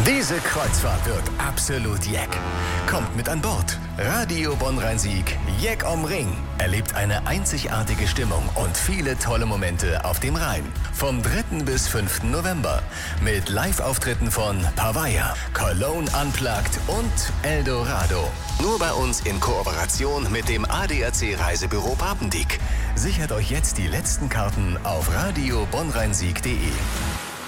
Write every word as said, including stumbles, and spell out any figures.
Diese Kreuzfahrt wird absolut jeck. Kommt mit an Bord. Radio Bonn-Rhein-Sieg, Jeck om Ring. Erlebt eine einzigartige Stimmung und viele tolle Momente auf dem Rhein. Vom dritten bis fünften November. Mit Live-Auftritten von Pavaya, Cologne Unplugged und Eldorado. Nur bei uns in Kooperation mit dem A D A C Reisebüro Papendiek. Sichert euch jetzt die letzten Karten auf radio bonn rhein sieg punkt de.